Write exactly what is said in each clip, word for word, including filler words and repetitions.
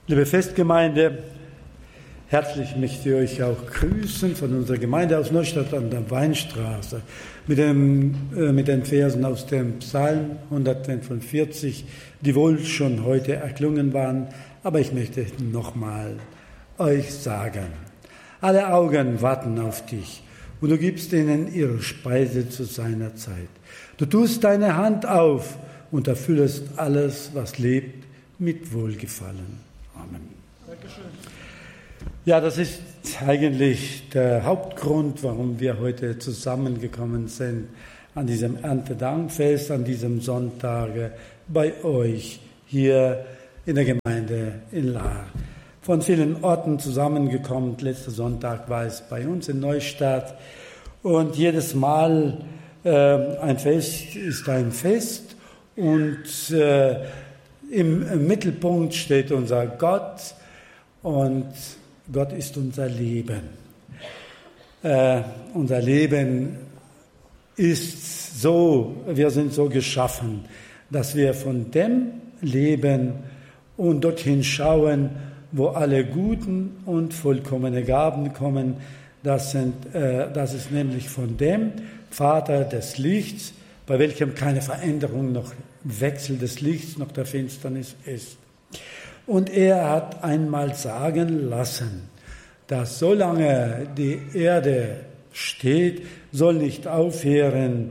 Liebe Festgemeinde, herzlich möchte ich euch auch grüßen von unserer Gemeinde aus Neustadt an der Weinstraße mit, dem, äh, mit den Versen aus dem Psalm hundertfünfundvierzig, die wohl schon heute erklungen waren, aber ich möchte nochmal euch sagen: Alle Augen warten auf dich und du gibst ihnen ihre Speise zu seiner Zeit. Du tust deine Hand auf und erfüllest alles, was lebt, mit Wohlgefallen. Amen. Dankeschön. Ja, das ist eigentlich der Hauptgrund, warum wir heute zusammengekommen sind an diesem Erntedankfest, an diesem Sonntag bei euch hier in der Gemeinde in Lahr. Von vielen Orten zusammengekommen. Letzter Sonntag war es bei uns in Neustadt. Und jedes Mal äh, ein Fest ist ein Fest und äh, Im, Im Mittelpunkt steht unser Gott und Gott ist unser Leben. Äh, unser Leben ist so, wir sind so geschaffen, dass wir von dem leben und dorthin schauen, wo alle guten und vollkommenen Gaben kommen. Das, sind, äh, das ist nämlich von dem Vater des Lichts, bei welchem keine Veränderung noch Wechsel des Lichts noch der Finsternis ist. Und er hat einmal sagen lassen, dass solange die Erde steht, soll nicht aufhören,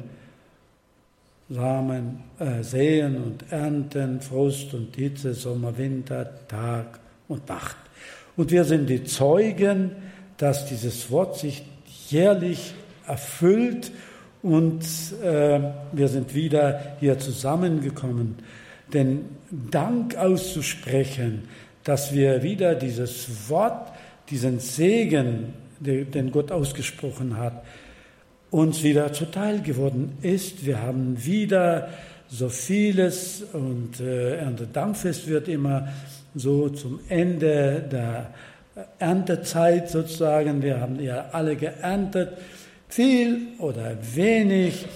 Samen äh, säen und ernten, Frost und Hitze, Sommer, Winter, Tag und Nacht. Und wir sind die Zeugen, dass dieses Wort sich jährlich erfüllt. Und äh, wir sind wieder hier zusammengekommen, den Dank auszusprechen, dass wir wieder dieses Wort, diesen Segen, den Gott ausgesprochen hat, uns wieder zuteil geworden ist. Wir haben wieder so vieles und äh, Erntedankfest wird immer so zum Ende der Erntezeit sozusagen. Wir haben ja alle geerntet. Viel oder wenig,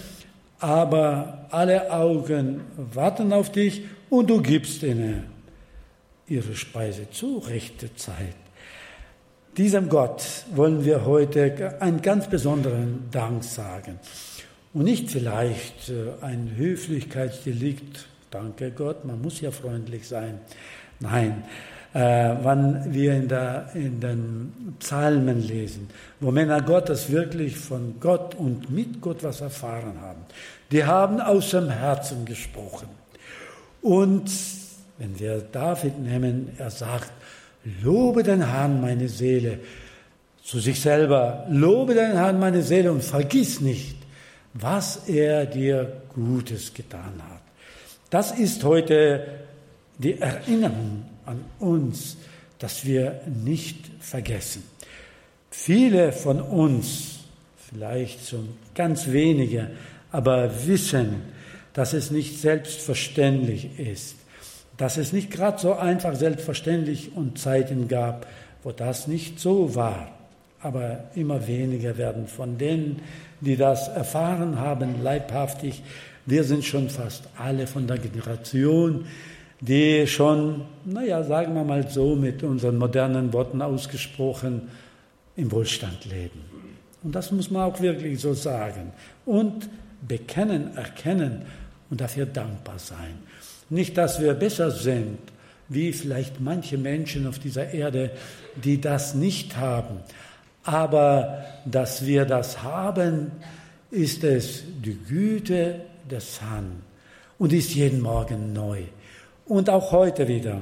aber alle Augen warten auf dich und du gibst ihnen ihre Speise zu rechter Zeit. Diesem Gott wollen wir heute einen ganz besonderen Dank sagen. Und nicht vielleicht ein Höflichkeitsdelikt, danke Gott, man muss ja freundlich sein. Nein, Äh, wann wir in, der, in den Psalmen lesen, wo Männer Gottes wirklich von Gott und mit Gott was erfahren haben. Die haben aus dem Herzen gesprochen. Und wenn wir David nehmen, er sagt, lobe den Herrn, meine Seele, zu sich selber, lobe den Herrn, meine Seele, und vergiss nicht, was er dir Gutes getan hat. Das ist heute die Erinnerung an uns, dass wir nicht vergessen. Viele von uns, vielleicht so ganz wenige, aber wissen, dass es nicht selbstverständlich ist, dass es nicht gerade so einfach selbstverständlich und Zeiten gab, wo das nicht so war. Aber immer weniger werden von denen, die das erfahren haben, leibhaftig. Wir sind schon fast alle von der Generation, die schon, naja, sagen wir mal so, mit unseren modernen Worten ausgesprochen, im Wohlstand leben. Und das muss man auch wirklich so sagen. Und bekennen, erkennen und dafür dankbar sein. Nicht, dass wir besser sind, wie vielleicht manche Menschen auf dieser Erde, die das nicht haben. Aber dass wir das haben, ist es die Güte des Herrn und ist jeden Morgen neu. Und auch heute wieder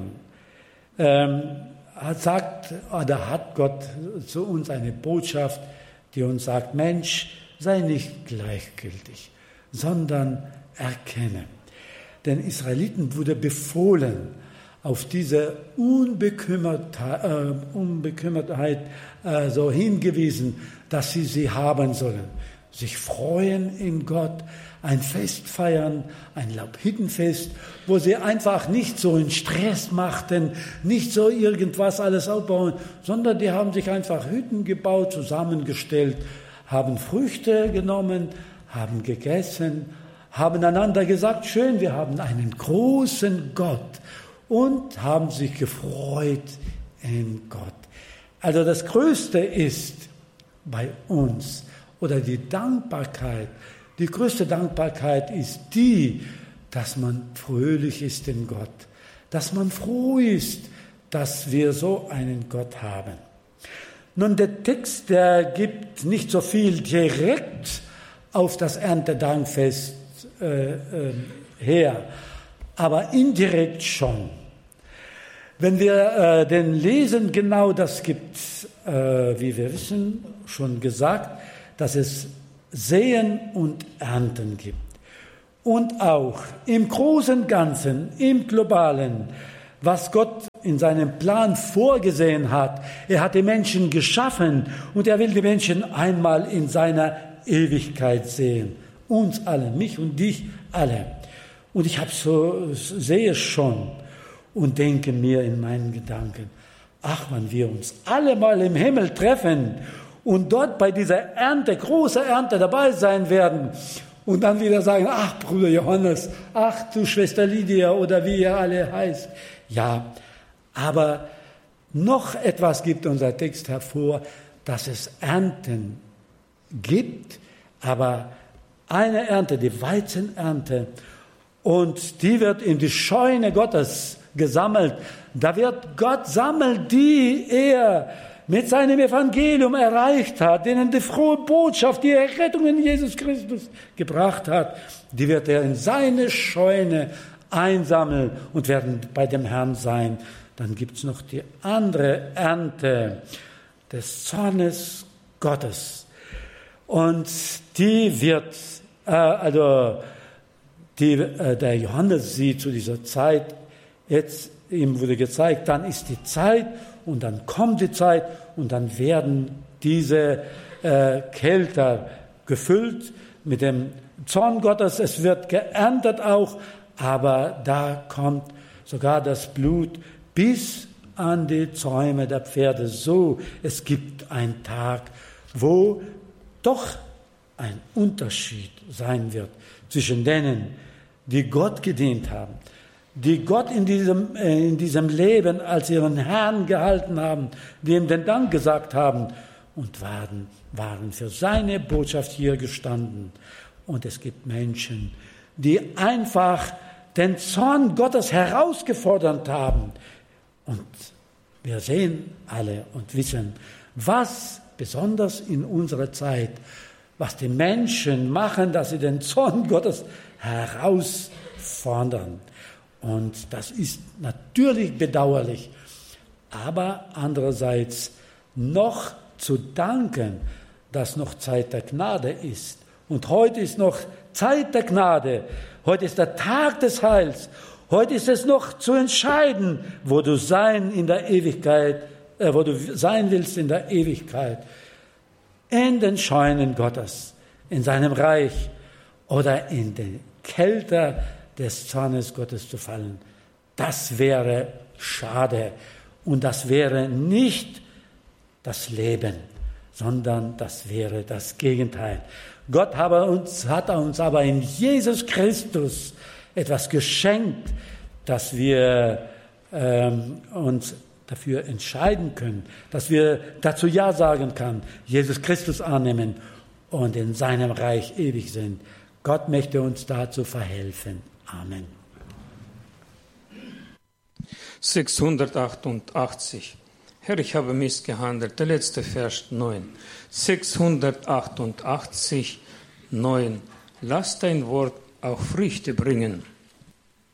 ähm, sagt oder hat Gott zu uns eine Botschaft, die uns sagt, Mensch, sei nicht gleichgültig, sondern erkenne. Den Israeliten wurde befohlen, auf diese Unbekümmertheit, äh, Unbekümmertheit äh, so hingewiesen, dass sie sie haben sollen. Sich freuen in Gott, ein Fest feiern, ein Laubhüttenfest, wo sie einfach nicht so einen Stress machten, nicht so irgendwas alles aufbauen, sondern die haben sich einfach Hütten gebaut, zusammengestellt, haben Früchte genommen, haben gegessen, haben einander gesagt, schön, wir haben einen großen Gott und haben sich gefreut in Gott. Also das Größte ist bei uns, oder die Dankbarkeit, die größte Dankbarkeit ist die, dass man fröhlich ist in Gott, dass man froh ist, dass wir so einen Gott haben. Nun, der Text, der gibt nicht so viel direkt auf das Erntedankfest äh, äh, her, aber indirekt schon. Wenn wir äh, den lesen, genau das gibt, äh, wie wir wissen, schon gesagt, dass es Säen und Ernten gibt. Und auch im großen und Ganzen, im Globalen, was Gott in seinem Plan vorgesehen hat. Er hat die Menschen geschaffen und er will die Menschen einmal in seiner Ewigkeit sehen. Uns alle, mich und dich alle. Und ich habe so, sehe es schon und denke mir in meinen Gedanken, ach, wenn wir uns alle mal im Himmel treffen und dort bei dieser Ernte, großer Ernte dabei sein werden und dann wieder sagen, ach, Bruder Johannes, ach, du Schwester Lydia oder wie ihr alle heißt. Ja, aber noch etwas gibt unser Text hervor, dass es Ernten gibt, aber eine Ernte, die Weizenernte, und die wird in die Scheune Gottes gesammelt. Da wird Gott sammeln, die er mit seinem Evangelium erreicht hat, denen die frohe Botschaft, die Errettung in Jesus Christus gebracht hat, die wird er in seine Scheune einsammeln und werden bei dem Herrn sein. Dann gibt es noch die andere Ernte des Zornes Gottes. Und die wird, äh, also die, äh, der Johannes sieht zu dieser Zeit, jetzt ihm wurde gezeigt, dann ist die Zeit und dann kommt die Zeit und dann werden diese äh, Kelter gefüllt mit dem Zorn Gottes. Es wird geerntet auch, aber da kommt sogar das Blut bis an die Zäume der Pferde. So, es gibt einen Tag, wo doch ein Unterschied sein wird zwischen denen, die Gott gedient haben, die Gott in diesem, äh, in diesem Leben als ihren Herrn gehalten haben, die ihm den Dank gesagt haben und waren, waren für seine Botschaft hier gestanden. Und es gibt Menschen, die einfach den Zorn Gottes herausgefordert haben. Und wir sehen alle und wissen, was besonders in unserer Zeit, was die Menschen machen, dass sie den Zorn Gottes herausfordern. Und das ist natürlich bedauerlich, aber andererseits noch zu danken, dass noch Zeit der Gnade ist. Und heute ist noch Zeit der Gnade. Heute ist der Tag des Heils. Heute ist es noch zu entscheiden, wo du sein in der Ewigkeit, äh, wo du sein willst in der Ewigkeit. In den Scheunen Gottes, in seinem Reich oder in den Kelter des Zornes Gottes zu fallen. Das wäre schade und das wäre nicht das Leben, sondern das wäre das Gegenteil. Gott habe uns, hat uns aber in Jesus Christus etwas geschenkt, dass wir ähm, uns dafür entscheiden können, dass wir dazu Ja sagen können, Jesus Christus annehmen und in seinem Reich ewig sind. Gott möchte uns dazu verhelfen. Amen. sechshundertachtundachtzig. Herr, ich habe missgehandelt. Der letzte Vers neun. sechshundertachtundachtzig, neun. Lass dein Wort auch Früchte bringen.